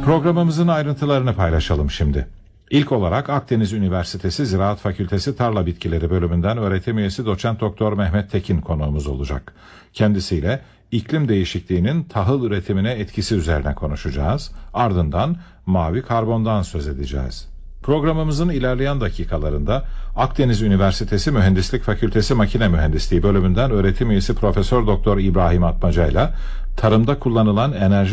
Programımızın ayrıntılarını paylaşalım şimdi. İlk olarak Akdeniz Üniversitesi Ziraat Fakültesi Tarla Bitkileri bölümünden öğretim üyesi doçent doktor Mehmet Tekin konuğumuz olacak. Kendisiyle iklim değişikliğinin tahıl üretimine etkisi üzerine konuşacağız. Ardından mavi karbondan söz edeceğiz. Programımızın ilerleyen dakikalarında Akdeniz Üniversitesi Mühendislik Fakültesi Makine Mühendisliği bölümünden öğretim üyesi Profesör Doktor İbrahim Atmaca ile tarımda kullanılan enerji